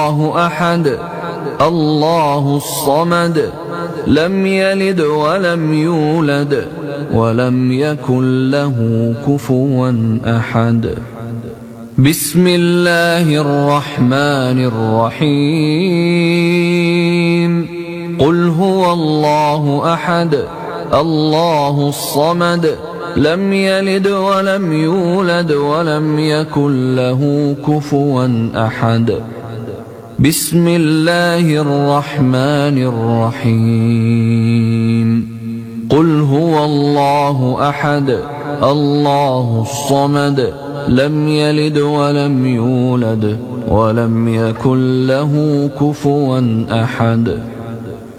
الله أحد الله الصمد لم يلد ولم يولد ولم يكن له كفوا أحد. بسم الله الرحمن الرحيم. قل هو الله أحد الله الصمد لم يلد ولم يولد ولم يكن له كفوا أحد. بسم الله الرحمن الرحيم. قل هو الله أحد الله الصمد لم يلد ولم يولد ولم يكن له كفوا أحد.